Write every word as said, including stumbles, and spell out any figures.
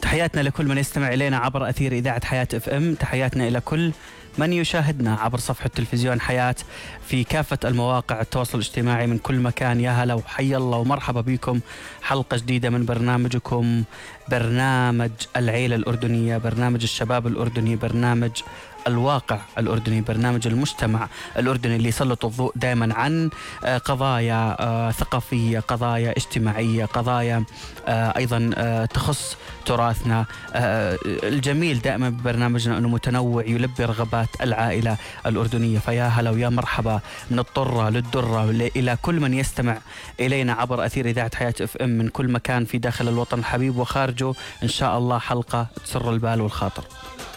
تحياتنا لكل من يستمع إلينا عبر أثير إذاعة حياة اف ام. تحياتنا إلى كل من يشاهدنا عبر صفحة تلفزيون حياة في كافة المواقع التواصل الاجتماعي من كل مكان. يا هلا وحيا الله ومرحبا بكم حلقة جديدة من برنامجكم، برنامج العيلة الأردنية، برنامج الشباب الأردني، برنامج الواقع الأردني، برنامج المجتمع الأردني اللي يسلط الضوء دائما عن قضايا ثقافية، قضايا اجتماعية، قضايا أيضا تخص تراثنا. الجميل دائما ببرنامجنا أنه متنوع يلبي رغبات العائلة الأردنية. فيا هلا ويا مرحبا من الطرة للدرة إلى كل من يستمع إلينا عبر أثير إذاعة حياة اف ام من كل مكان في داخل الوطن الحبيب وخارجه. إن شاء الله حلقة تسر البال والخاطر.